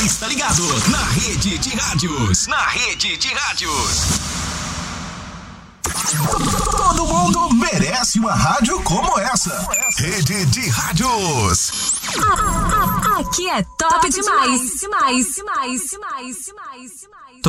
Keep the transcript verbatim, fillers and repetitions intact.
Está ligado na Rede de Rádios. Na Rede de Rádios. Todo mundo merece uma rádio como essa. Rede de Rádios. Aqui é top, top demais. Demais, demais, demais, demais, demais.